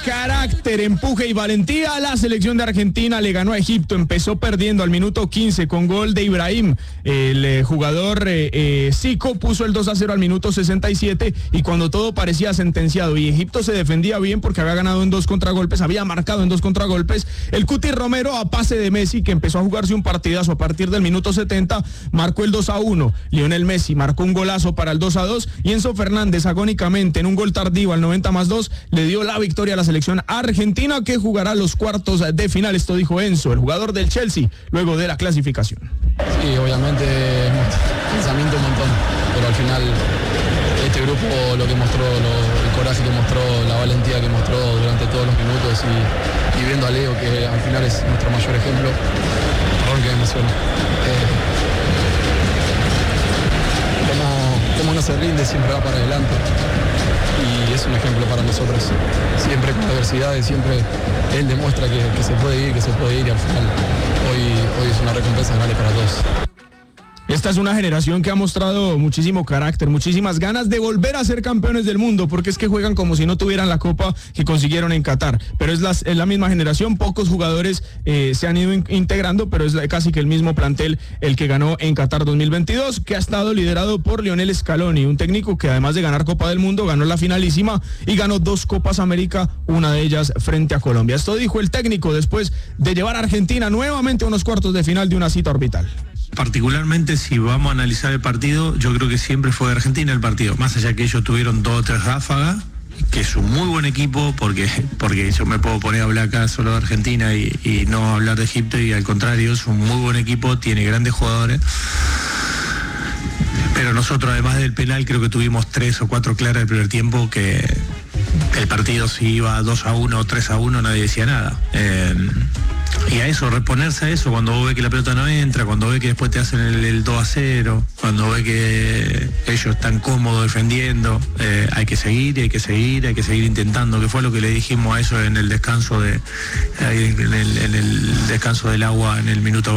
carácter, empuje y valentía, la selección de Argentina le ganó a Egipto. Empezó perdiendo al minuto 15 con gol de Ibrahim. El jugador Zico puso el 2-0 al minuto 67 y cuando todo parecía sentenciado y Egipto se defendía bien porque había ganado en 2 contragolpes, había marcado en 2 contragolpes, el Cuti Romero a pase de Messi, que empezó a jugarse un partidazo a partir del minuto 70, marcó el 2-1. Lionel Messi marcó un golazo para el 2-2 y Enzo Fernández agónicamente en un gol tardío al 90+2 le dio la victoria a la selección argentina, que jugará los cuartos de final. Esto dijo Enzo, el jugador del Chelsea, luego de la clasificación. Sí, obviamente pensamiento un montón, pero al final este grupo lo que mostró, el coraje que mostró, la valentía que mostró durante todos los minutos y viendo a Leo, que al final es nuestro mayor ejemplo, perdón que me emociono. Cómo no se rinde, siempre va para adelante y es un ejemplo para nosotros. Siempre con adversidades, siempre él demuestra que se puede ir, y al final hoy es una recompensa grande para todos. Esta es una generación que ha mostrado muchísimo carácter, muchísimas ganas de volver a ser campeones del mundo, porque es que juegan como si no tuvieran la copa que consiguieron en Qatar. Pero es la misma generación, pocos jugadores se han ido integrando, pero es casi que el mismo plantel el que ganó en Qatar 2022, que ha estado liderado por Lionel Scaloni, un técnico que además de ganar Copa del Mundo, ganó la finalísima y ganó 2 Copas América, una de ellas frente a Colombia. Esto dijo el técnico después de llevar a Argentina nuevamente a unos cuartos de final de una cita orbital. Particularmente si vamos a analizar el partido, yo creo que siempre fue de Argentina el partido, más allá que ellos tuvieron 2 o 3 ráfagas, que es un muy buen equipo, porque yo me puedo poner a hablar acá solo de Argentina y no hablar de Egipto, y al contrario, es un muy buen equipo, tiene grandes jugadores. Pero nosotros, además del penal, creo que tuvimos 3 o 4 claras el primer tiempo, que el partido si iba 2-1 o 3-1 nadie decía nada. Y a eso, reponerse a eso, cuando vos ves que la pelota no entra, cuando ves que después te hacen el 2-0, cuando ves que ellos están cómodos defendiendo, hay que seguir intentando, que fue lo que le dijimos a eso en el descanso en el descanso del agua en el minuto